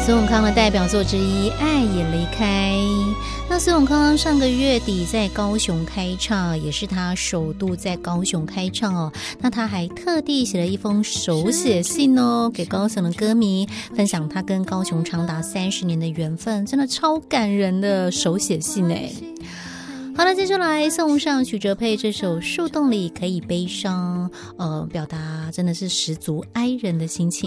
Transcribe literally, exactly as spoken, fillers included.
孙永康的代表作之一《爱也离开》。那孙永康上个月底在高雄开唱，也是他首度在高雄开唱哦。那他还特地写了一封手写信哦，给高雄的歌迷，分享他跟高雄长达三十年的缘分，真的超感人的手写信哎。好了，接下来送上许哲佩这首《树洞里可以悲伤》，呃，表达真的是十足哀人的心情。